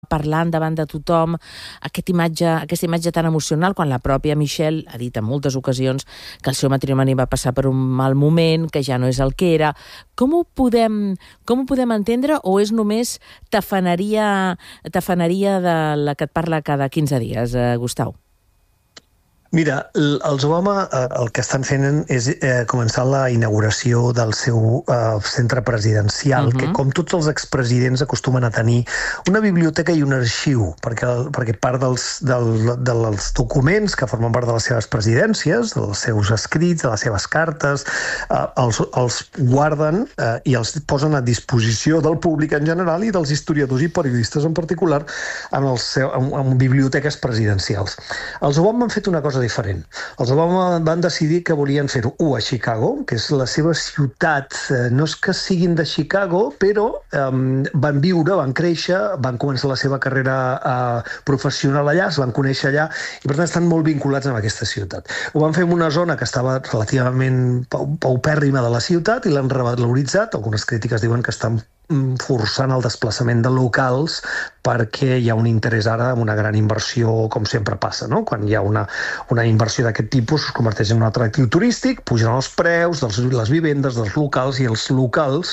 parlant davant de tothom, aquesta imatge tan emocional, quan la pròpia Michelle ha dit en moltes ocasions que el seu matrimoni va passar per un mal moment, que ja no és el que era. Com ho podem entendre, o és només tafaneria de la que et parla cada 15 dies, Gustau? Mira, els Obama el que estan fent és començar la inauguració del seu centre presidencial, que com tots els expresidents acostumen a tenir una biblioteca i un arxiu, perquè part dels documents que formen part de les seves presidències, dels seus escrits, de les seves cartes, els guarden i els posen a disposició del públic en general i dels historiadors i periodistes en particular en biblioteques presidencials. Els Obama han fet una cosa diferent. Els Obama van decidir que volien fer-ho a Chicago, que és la seva ciutat. No és que siguin de Chicago, però van viure, van créixer, van començar la seva carrera professional allà, es van conèixer allà, i per tant estan molt vinculats amb aquesta ciutat. Ho van fer en una zona que estava relativament paupèrrima de la ciutat i l'han revaloritzat. Algunes crítiques diuen que estan forçant el desplaçament de locals perquè hi ha un interès ara en una gran inversió, com sempre passa, no? Quan hi ha una inversió d'aquest tipus es converteix en un atractiu turístic, pugen els preus de les vivendes, dels locals, i els locals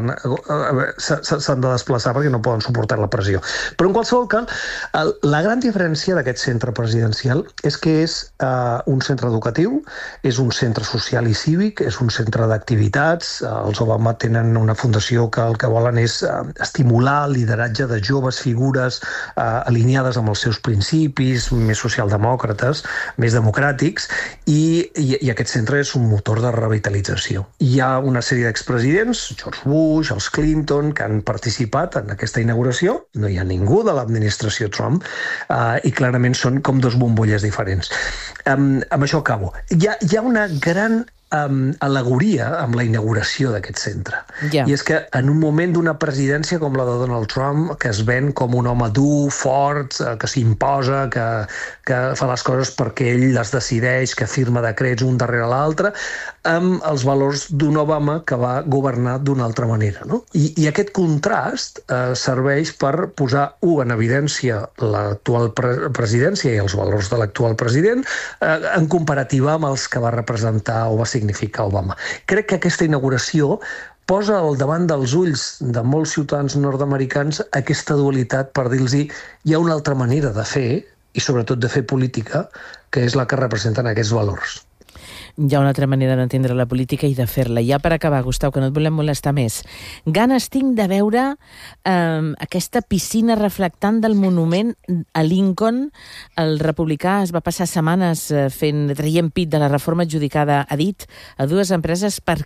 s'han de desplaçar perquè no poden suportar la pressió. Però en qualsevol cas, la gran diferència d'aquest centre presidencial és que és un centre educatiu, és un centre social i cívic, és un centre d'activitats. Els Obama tenen una fundació que el que volen és estimular el lideratge de joves figures alineades amb els seus principis, més socialdemòcrates, més democràtics, i aquest centre és un motor de revitalització. Hi ha una sèrie d'expresidents, George Bush, els Clinton, que han participat en aquesta inauguració. No hi ha ningú de l'administració Trump, i clarament són com dos bombolles diferents. Amb això acabo. Hi ha una gran al·legoria amb la inauguració d'aquest centre. I és que en un moment d'una presidència com la de Donald Trump, que es ven com un home dur, fort, que s'imposa, que fa les coses perquè ell les decideix, que firma decrets un darrere l'altre, amb els valors d'un Obama que va governar d'una altra manera, no? I aquest contrast serveix per posar en evidència l'actual presidència i els valors de l'actual president en comparativa amb els que va representar o va significar Obama. Crec que aquesta inauguració posa al davant dels ulls de molts ciutadans nord-americans aquesta dualitat per dir-los hi ha una altra manera de fer, i sobretot de fer política, que és la que representen aquests valors. Hi ha una altra manera d'entendre la política i de fer-la. Ja per acabar, Gustau, que no et volem molestar més. Ganes tinc de veure aquesta piscina reflectant del monument a Lincoln. El republicà es va passar setmanes traient pit de la reforma adjudicada, ha dit, a dues empreses per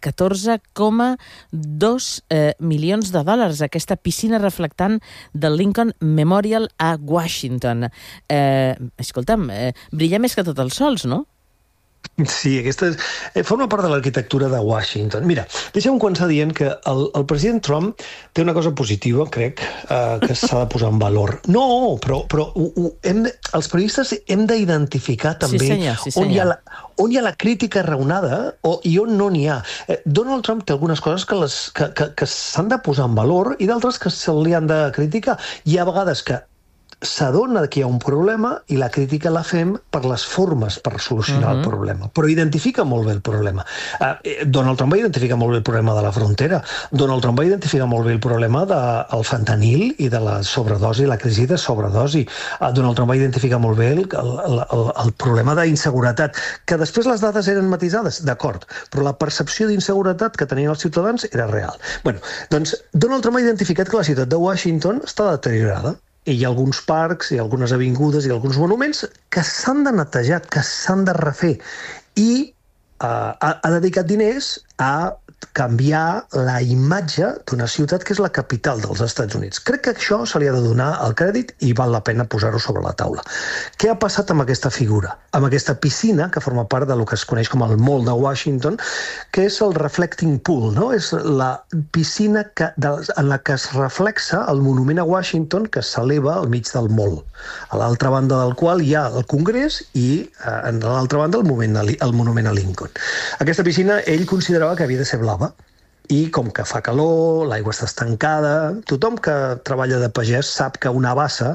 14,2 milions de dòlars. Aquesta piscina reflectant del Lincoln Memorial a Washington. Escolta'm, brilla més que tots els sols, no? Sí, aquesta forma part de l'arquitectura de Washington. Mira, deixa'm començar dient que el president Trump té una cosa positiva, crec, que s'ha de posar en valor. No, però els periodistes hem d'identificar també on hi ha la crítica raonada i on no n'hi ha. Donald Trump té algunes coses que s'han de posar en valor i d'altres que se li han de criticar. Hi ha vegades que s'adona que hi ha un problema i la crítica la fem per les formes per solucionar el problema, però identifica molt bé el problema. Donald Trump va identificar molt bé el problema de la frontera. Donald Trump va identificar molt bé el problema del fentanil i de la sobredosi, la crisi de sobredosi. Donald Trump va identificar molt bé el problema d'inseguretat, que després les dades eren matisades, d'acord, però la percepció d'inseguretat que tenien els ciutadans era real. Bé, doncs Donald Trump ha identificat que la ciutat de Washington està deteriorada. I hi ha alguns parcs, hi ha algunes avingudes i alguns monuments que s'han de netejar, que s'han de refer. I ha dedicat diners a canviar la imatge d'una ciutat que és la capital dels Estats Units. Crec que això se li ha de donar el crèdit i val la pena posar-ho sobre la taula. Què ha passat amb aquesta figura? Amb aquesta piscina, que forma part del que es coneix com el Mall de Washington, que és el reflecting pool, no? És la piscina en la que es reflexa el monument a Washington que s'eleva al mig del mall, a l'altra banda del qual hi ha el Congrés i a l'altra banda el monument a Lincoln. Aquesta piscina ell considerava que havia de ser blava, i com que fa calor, l'aigua està estancada, tothom que treballa de pagès sap que una bassa